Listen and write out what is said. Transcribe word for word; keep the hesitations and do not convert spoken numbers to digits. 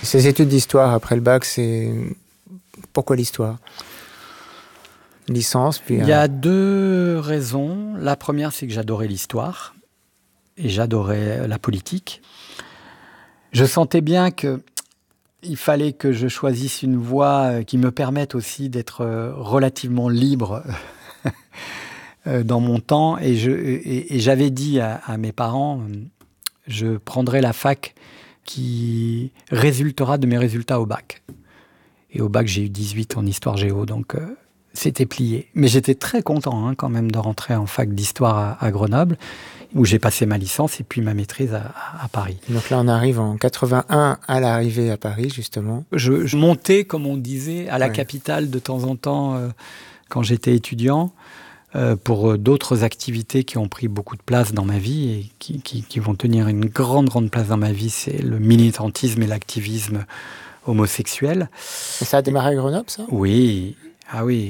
Ces études d'histoire après le bac, c'est... Pourquoi l'histoire ? Licence, puis... Il y a deux raisons. La première, c'est que j'adorais l'histoire et j'adorais la politique. Je sentais bien que il fallait que je choisisse une voie qui me permette aussi d'être relativement libre dans mon temps. Et, je, et, et j'avais dit à, à mes parents, je prendrai la fac qui résultera de mes résultats au bac. Et au bac, j'ai eu dix-huit en histoire géo, donc euh, c'était plié. Mais j'étais très content hein, quand même de rentrer en fac d'histoire à, à Grenoble, où j'ai passé ma licence et puis ma maîtrise à, à Paris. Donc là, on arrive en quatre-vingt-un à l'arrivée à Paris, justement. Je, je montais, comme on disait, à la ouais. capitale de temps en temps euh, quand j'étais étudiant, euh, pour d'autres activités qui ont pris beaucoup de place dans ma vie et qui, qui, qui vont tenir une grande, grande place dans ma vie. C'est le militantisme et l'activisme homosexuel. Et ça a démarré à Grenoble, ça ? Oui, ah oui.